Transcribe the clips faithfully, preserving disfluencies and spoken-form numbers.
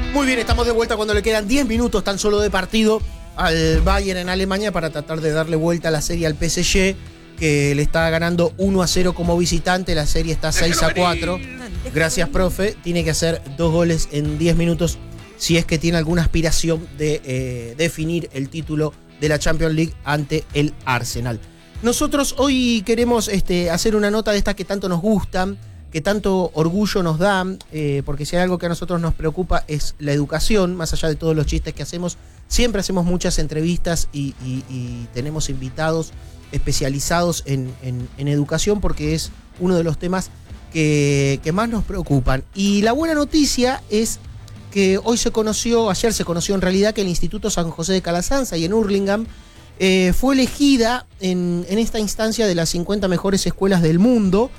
Muy bien, estamos de vuelta cuando le quedan diez minutos tan solo de partido al Bayern en Alemania para tratar de darle vuelta a la serie al P S G, que le está ganando uno a cero como visitante. La serie está seis a cuatro. Gracias, profe. Tiene que hacer dos goles en diez minutos si es que tiene alguna aspiración de eh, definir el título de la Champions League ante el Arsenal. Nosotros hoy queremos este, hacer una nota de estas que tanto nos gustan, que tanto orgullo nos dan, eh, porque si hay algo que a nosotros nos preocupa es la educación, más allá de todos los chistes que hacemos. Siempre hacemos muchas entrevistas y, y, y tenemos invitados especializados en, en, en educación, porque es uno de los temas que, que más nos preocupan. Y la buena noticia es que hoy se conoció, ayer se conoció en realidad, que el Instituto San José de Calasanz, y en Hurlingham, eh, fue elegida en, en esta instancia de las cincuenta mejores escuelas del mundo,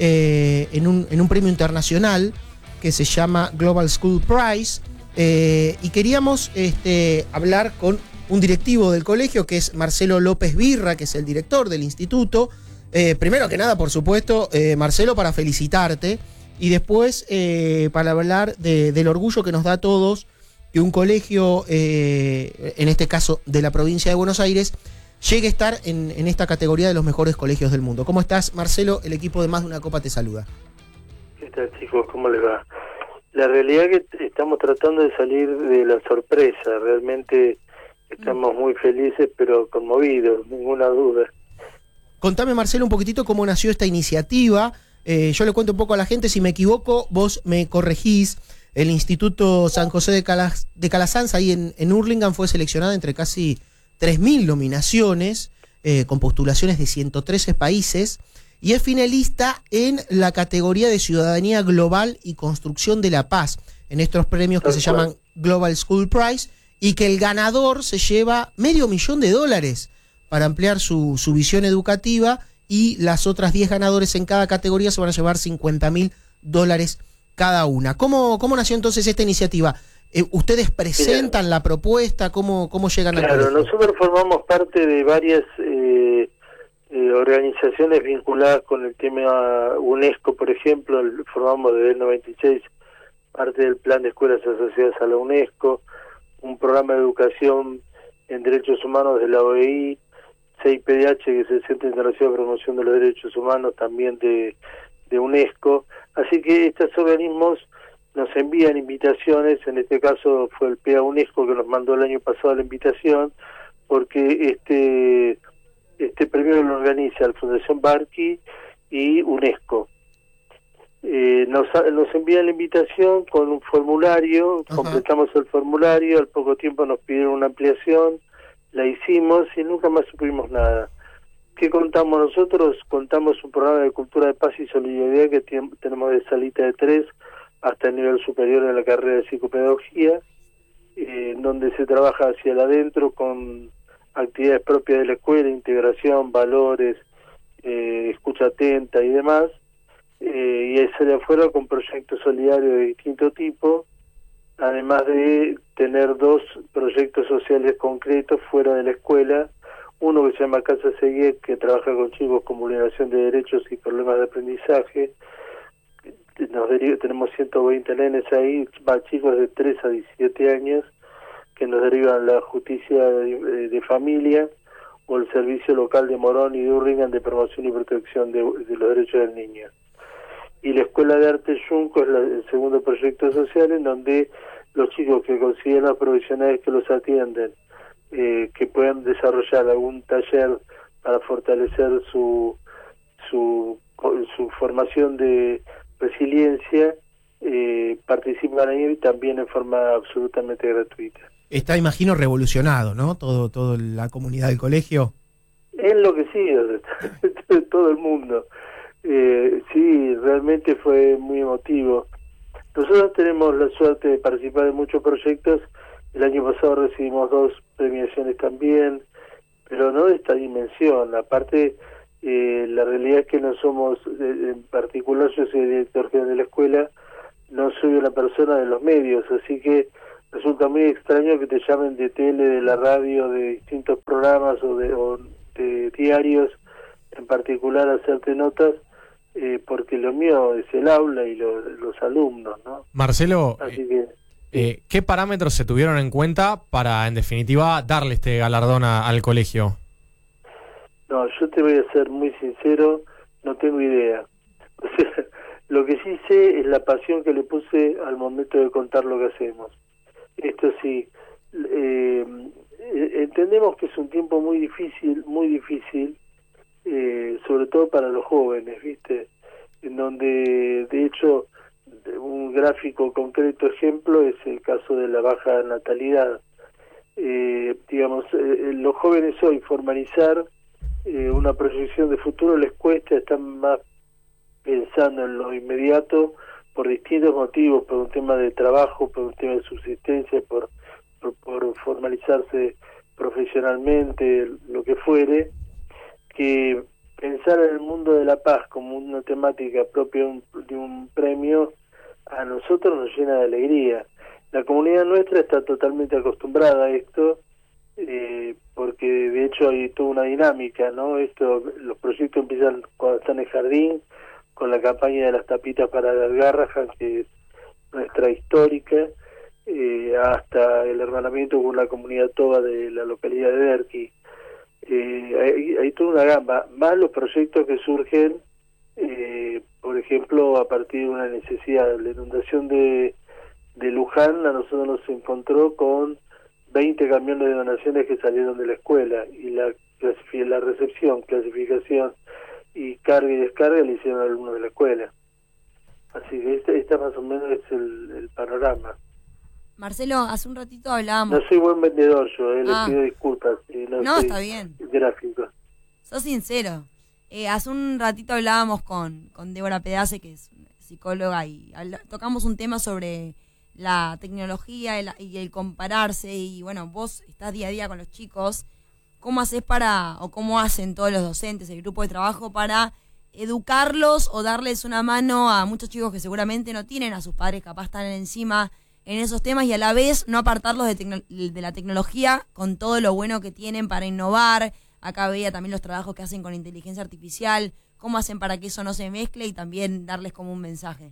eh, en, un, en un premio internacional que se llama Global School Prize. Eh, y queríamos este, hablar con un directivo del colegio, que es Marcelo López Birra, que es el director del instituto. Eh, primero que nada, por supuesto, eh, Marcelo, para felicitarte, y después eh, para hablar de, del orgullo que nos da a todos que un colegio, eh, en este caso de la provincia de Buenos Aires, llegue a estar en, en esta categoría de los mejores colegios del mundo. ¿Cómo estás, Marcelo? El equipo de Más de una Copa te saluda. ¿Qué tal, chicos? ¿Cómo les va? La realidad es que estamos tratando de salir de la sorpresa. Realmente estamos muy felices, pero conmovidos, ninguna duda. Contame, Marcelo, un poquitito cómo nació esta iniciativa. Eh, yo le cuento un poco a la gente, si me equivoco, vos me corregís. El Instituto San José de, Calas, de Calasanz, ahí en, en Hurlingham, fue seleccionado entre casi tres mil nominaciones, eh, con postulaciones de ciento trece países, y es finalista en la categoría de Ciudadanía Global y Construcción de la Paz, en estos premios que se llaman Global School Prize, y que el ganador se lleva medio millón de dólares para ampliar su, su visión educativa, y las otras diez ganadores en cada categoría se van a llevar cincuenta mil dólares cada una. ¿Cómo, cómo nació entonces esta iniciativa? Eh, ¿Ustedes presentan Mira, la propuesta? ¿Cómo, cómo llegan a Claro, nosotros formamos parte de varias eh, eh, organizaciones vinculadas con el tema UNESCO, por ejemplo. Formamos desde el noventa y seis parte del Plan de Escuelas Asociadas a la UNESCO, un programa de educación en derechos humanos de la O E I, C I P D H, que es el Centro Internacional de Promoción de los Derechos Humanos, también de, de UNESCO. Así que estos organismos nos envían invitaciones. En este caso fue el P A UNESCO que nos mandó el año pasado la invitación, porque este este premio lo organiza la Fundación Barqui y UNESCO. Eh, nos, nos envían la invitación con un formulario. Ajá. Completamos el formulario, al poco tiempo nos pidieron una ampliación, la hicimos y nunca más supimos nada. ¿Qué contamos nosotros? Contamos un programa de cultura de paz y solidaridad que tiene, tenemos de salita de tres hasta el nivel superior en la carrera de psicopedagogía, eh, donde se trabaja hacia el adentro con actividades propias de la escuela, integración, valores, eh, escucha atenta y demás, eh, y hacia afuera con proyectos solidarios de distinto tipo, además de tener dos proyectos sociales concretos fuera de la escuela. Uno que se llama Casa Seguir, que trabaja con chicos con vulneración de derechos y problemas de aprendizaje. Nos deriva, tenemos ciento veinte nenes ahí, más chicos de tres a diecisiete años, que nos derivan la justicia de, de familia o el servicio local de Morón y de Hurlingham de promoción y protección de, de los derechos del niño. Y la Escuela de Arte Yunco es la, el segundo proyecto social, en donde los chicos que consiguen los profesionales que los atienden, Eh, que puedan desarrollar algún taller para fortalecer su su, su formación de resiliencia, eh, participan ahí también en forma absolutamente gratuita. Está, imagino, revolucionado, ¿no? Todo, todo la comunidad del colegio. Enloquecido, todo el mundo. Eh, sí, realmente fue muy emotivo. Nosotros tenemos la suerte de participar en muchos proyectos. El año pasado recibimos dos premiaciones también, pero no de esta dimensión. Aparte, eh, la realidad es que no somos, eh, en particular yo soy director general de la escuela, no soy una persona de los medios, así que resulta muy extraño que te llamen de tele, de la radio, de distintos programas o de, o de diarios, en particular a hacerte notas, eh, porque lo mío es el aula y lo, los alumnos, ¿no? Marcelo, así que Eh, ¿Qué parámetros se tuvieron en cuenta para, en definitiva, darle este galardón a, al colegio? No, yo te voy a ser muy sincero, no tengo idea. O sea, lo que sí sé es la pasión que le puse al momento de contar lo que hacemos. Esto sí, eh, entendemos que es un tiempo muy difícil, muy difícil, eh, sobre todo para los jóvenes, ¿viste? En donde, de hecho, un gráfico concreto ejemplo es el caso de la baja natalidad. Eh, digamos, eh, los jóvenes hoy formalizar eh, una proyección de futuro les cuesta, están más pensando en lo inmediato por distintos motivos, por un tema de trabajo, por un tema de subsistencia, por, por, por formalizarse profesionalmente, lo que fuere, que pensar en el mundo de la paz como una temática propia de un, de un premio a nosotros nos llena de alegría. La comunidad nuestra está totalmente acostumbrada a esto, eh, porque de hecho hay toda una dinámica, ¿no? Esto, los proyectos empiezan cuando están en el jardín, con la campaña de las tapitas para las Garrahan, que es nuestra histórica, eh, hasta el hermanamiento con la comunidad toba de la localidad de Derqui. Eh, hay, hay toda una gama, más los proyectos que surgen, eh, por ejemplo, a partir de una necesidad. La inundación de, de Luján a nosotros nos encontró con veinte camiones de donaciones que salieron de la escuela, y la, la recepción, clasificación y carga y descarga le hicieron alumnos de la escuela. Así que este, este más o menos es el, el panorama. Marcelo, hace un ratito hablábamos... No soy buen vendedor yo, eh, ah. les pido disculpas. Eh, no no, soy está bien. Gráfico. Sos sincero. Eh, hace un ratito hablábamos con, con Débora Pedace, que es psicóloga, y habla, tocamos un tema sobre la tecnología el, y el compararse, y bueno, vos estás día a día con los chicos. ¿Cómo haces para, o cómo hacen todos los docentes, el grupo de trabajo, para educarlos o darles una mano a muchos chicos que seguramente no tienen a sus padres, capaz están encima en esos temas, y a la vez no apartarlos de, tecno- de la tecnología con todo lo bueno que tienen para innovar? Acá veía también los trabajos que hacen con inteligencia artificial. ¿Cómo hacen para que eso no se mezcle y también darles como un mensaje?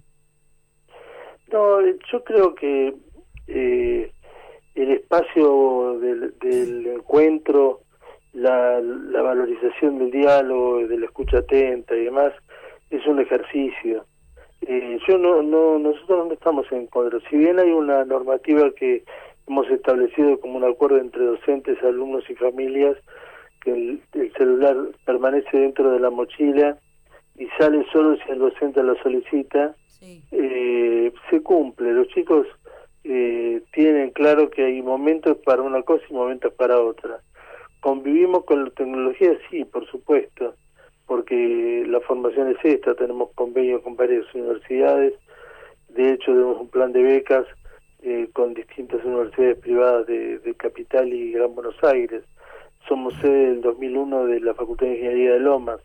No, yo creo que eh, el espacio del, del encuentro, la, la valorización del diálogo, de la escucha atenta y demás, es un ejercicio. Eh, yo no, no, nosotros no estamos en contra. Si bien hay una normativa que hemos establecido como un acuerdo entre docentes, alumnos y familias, que el, el celular permanece dentro de la mochila y sale solo si el docente lo solicita, sí. eh, se cumple. Los chicos eh, tienen claro que hay momentos para una cosa y momentos para otra. ¿Convivimos con la tecnología? Sí, por supuesto, porque la formación es esta, tenemos convenios con varias universidades, de hecho tenemos un plan de becas eh, con distintas universidades privadas de, de Capital y Gran Buenos Aires. Somos sede del dos mil uno de la Facultad de Ingeniería de Lomas.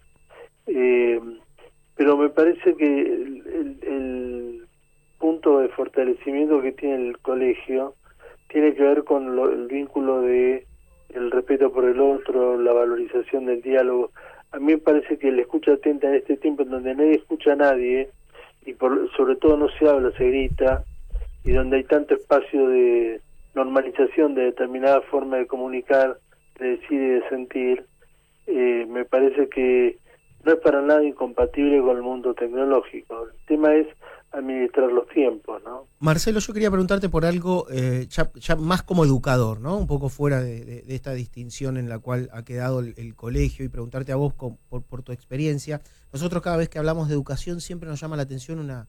Eh, pero me parece que el, el, el punto de fortalecimiento que tiene el colegio tiene que ver con lo, el vínculo de el respeto por el otro, la valorización del diálogo. A mí me parece que la escucha atenta en este tiempo en donde nadie escucha a nadie, y por, sobre todo no se habla, se grita, y donde hay tanto espacio de normalización de determinada forma de comunicar, de decir y de sentir, eh, me parece que no es para nada incompatible con el mundo tecnológico. El tema es administrar los tiempos, ¿no? Marcelo, yo quería preguntarte por algo eh, ya, ya más como educador, ¿no? Un poco fuera de, de, de esta distinción en la cual ha quedado el, el colegio, y preguntarte a vos con, por, por tu experiencia. Nosotros cada vez que hablamos de educación siempre nos llama la atención una,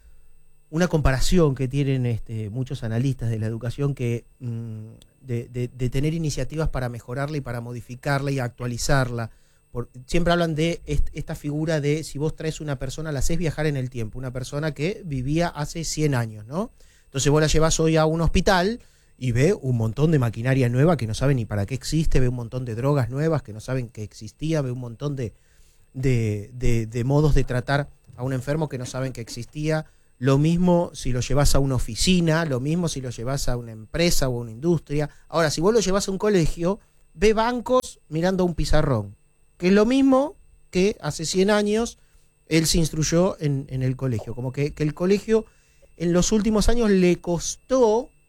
una comparación que tienen este, muchos analistas de la educación, que mmm, de, de, de tener iniciativas para mejorarla y para modificarla y actualizarla. Por, siempre hablan de est, esta figura de si vos traes una persona, la haces viajar en el tiempo, una persona que vivía hace cien años, ¿no? Entonces vos la llevás hoy a un hospital y ve un montón de maquinaria nueva que no sabe ni para qué existe, ve un montón de drogas nuevas que no saben que existía, ve un montón de, de, de, de modos de tratar a un enfermo que no saben que existía. Lo mismo si lo llevas a una oficina, lo mismo si lo llevas a una empresa o a una industria. Ahora, si vos lo llevas a un colegio, ve bancos mirando un pizarrón, que es lo mismo que hace cien años él se instruyó en, en el colegio. Como que, que el colegio en los últimos años le costó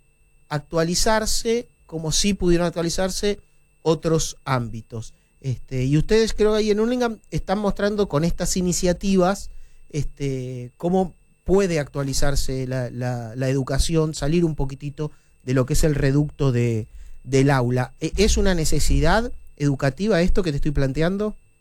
actualizarse como sí pudieron actualizarse otros ámbitos. Este, y ustedes creo que ahí en Hurlingham están mostrando con estas iniciativas este, cómo puede actualizarse la, la, la educación, salir un poquitito de lo que es el reducto de, del aula. ¿Es una necesidad educativa esto que te estoy planteando?